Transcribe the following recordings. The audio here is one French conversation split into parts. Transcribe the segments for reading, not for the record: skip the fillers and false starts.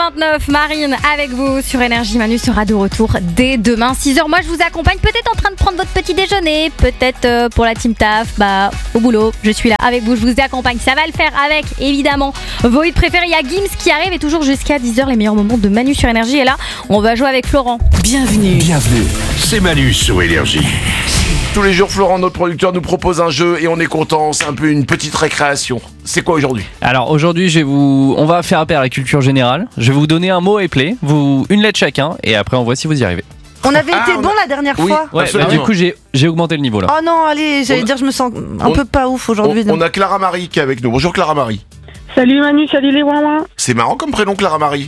8h29, Marine avec vous sur Énergie. Manu sera de retour dès demain 6h. Moi je vous accompagne, peut-être en train de prendre votre petit déjeuner, peut-être pour la team taf, au boulot. Je suis là avec vous, je vous accompagne. Ça va le faire avec évidemment vos hits préférés. Il y a Gims qui arrive et toujours jusqu'à 10h les meilleurs moments de Manu sur Énergie. Et là on va jouer avec Florent. Bienvenue, c'est Manu sur Énergie. Tous les jours, Florent, notre producteur, nous propose un jeu et on est content. C'est un peu une petite récréation. C'est quoi aujourd'hui ? Alors aujourd'hui, on va faire appel à la culture générale. Je vais vous donner un mot et play, une lettre chacun, et après on voit si vous y arrivez. On avait été bon la dernière fois. Ouais, du coup j'ai augmenté le niveau là. Oh non, allez, j'allais dire je me sens un peu pas ouf aujourd'hui. On a Clara Marie qui est avec nous. Bonjour Clara Marie. Salut Manu, salut les ouin-ouin. C'est marrant comme prénom Clara Marie.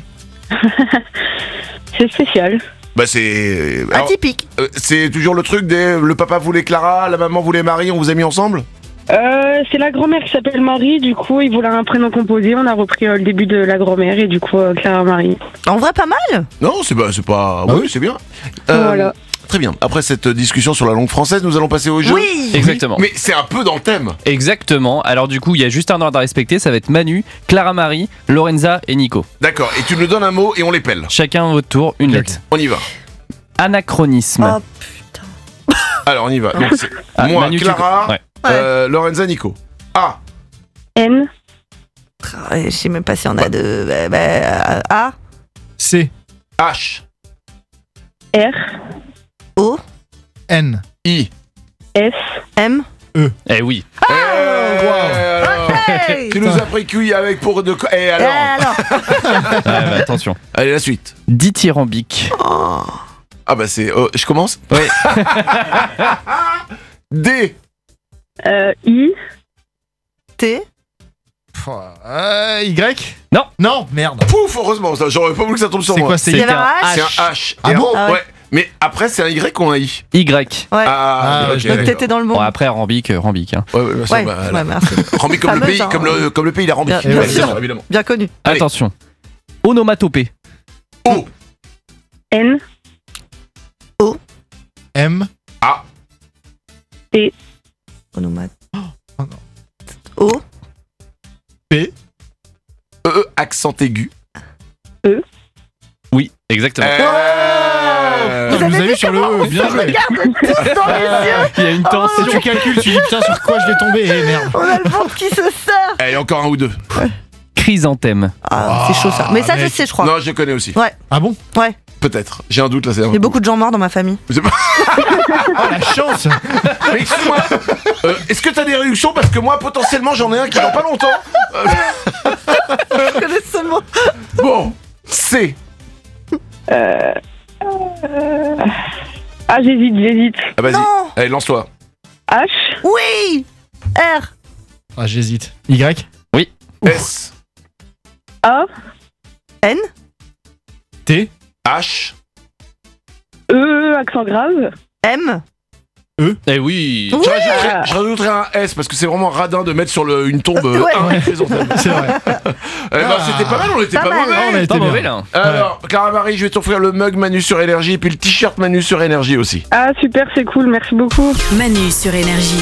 C'est spécial. C'est... Atypique. C'est toujours le truc le papa voulait Clara, la maman voulait Marie, on vous a mis ensemble ? C'est la grand-mère qui s'appelle Marie, du coup il voulait un prénom composé, on a repris le début de la grand-mère et du coup Clara Marie. En vrai pas mal. Non, c'est pas... oui, c'est bien. Voilà. Très bien. Après cette discussion sur la langue française, nous allons passer au jeu. Oui. Exactement. Mais c'est un peu dans le thème. Exactement. Alors du coup, il y a juste un ordre à respecter. Ça va être Manu, Clara Marie, Lorenza et Nico. D'accord. Et tu nous donnes un mot et on l'épelle. Chacun à votre tour, une lettre. On y va. Anachronisme. Oh putain. Alors on y va. Donc c'est moi, Manu, Clara, Lorenza, Nico. A. N. Je sais même pas si on a de... A. C. H. R. O. N. I. S. M. Eh oui. Hey. Tu nous as pris QI avec pour de... Et alors Attention. Allez, la suite. Dithyrambique. Ah bah c'est... je commence. Oui. D. I. T. Y. Non. Non, merde. Pouf, heureusement, ça, j'aurais pas voulu que ça tombe sur C'est moi. quoi, c'est Il y avait un un H. C'est un H. Ah Et bon Ah ouais. Ouais. Mais après, c'est un Y ou un I ? Y. Ouais. Ah, ok, je Donc d'accord. t'étais dans le bon. Bon après rambique. Hein. Ouais, bien sûr, Ouais, bah, ouais, merci. Rambi comme le Fameuse, pays, hein. comme le pays, il a Rambi. Bien Ouais, sûr. évidemment. Bien connu. Allez. Attention. Onomatopée. O. N. M. Onomate. non. O. P. Accent aigu. Oui, exactement. Vous Vous avez avez vu sur comment le on E, bien se joué. regarde tous dans les yeux. Il y a une tension. Si tu calcules, tu dis putain sur quoi je vais tomber, merde. On a le ventre qui se serre. Allez, encore un ou deux. Chrysanthème. Ah, c'est chaud ça. Mais ça je mec. sais je crois. Non, je connais aussi. Ah bon? Ouais. Peut-être. J'ai un doute là. C'est Il y a beaucoup de gens morts dans ma famille. C'est pas- Oh la chance. Mais excuse-moi. Est-ce que t'as des réductions parce que moi potentiellement j'en ai un qui dans pas longtemps. Je connais ce mot. Bon. C. Ah j'hésite. Ah vas-y. Non. Allez, lance-toi. H. Oui. R. Ah j'hésite. Y. S. A. N. T. H. E. Accent grave. M. Eh oui. Oui. Je rajouterais un S parce que c'est vraiment radin de mettre sur une tombe Ouais. un chrysanthème. C'est vrai. C'était pas mal, on était Pas pas mal. mauvais. On a été Pas bien. mauvais là. Alors, Clara Marie, je vais t'offrir le mug Manu sur Énergie et puis le t-shirt Manu sur Énergie aussi. Ah super, c'est cool, merci beaucoup. Manu sur Énergie.